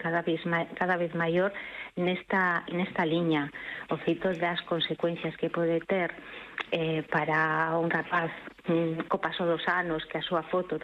cada vez maior nesta liña. O feito das consecuencias que pode ter para un rapaz co paso dos anos, que a súa foto